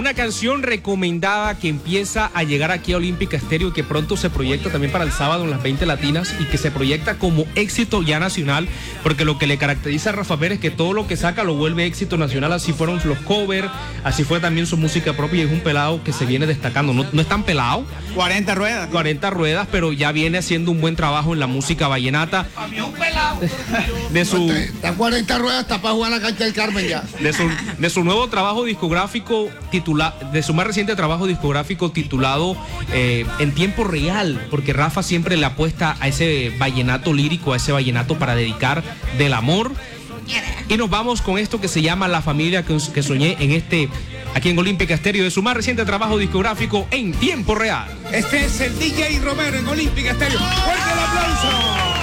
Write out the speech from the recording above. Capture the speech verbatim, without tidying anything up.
una canción recomendada que empieza a llegar aquí a Olímpica Estéreo y que pronto se proyecta también para el sábado en las veinte latinas y que se proyecta como éxito ya nacional, porque lo que le caracteriza a Rafa Pérez es que todo lo que saca lo vuelve éxito nacional. Así fueron los covers, así fue también su música propia, y es un pelado que se viene destacando. No, no es tan pelado, cuarenta ruedas. cuarenta ruedas, pero ya viene haciendo un buen trabajo en la música vallenata. De su, Está cuarenta ruedas, está para jugar a la cancha del Carmen ya. de su, de su nuevo trabajo discográfico titula, de su más reciente trabajo discográfico titulado eh, En Tiempo Real, porque Rafa siempre le apuesta a ese vallenato lírico, a ese vallenato para dedicar del amor. Y nos vamos con esto que se llama La Familia que, que soñé en este, aquí en Olímpica Estéreo, de su más reciente trabajo discográfico En Tiempo Real. Este es el D J Romero en Olímpica Estéreo. ¡Fuerte el aplauso!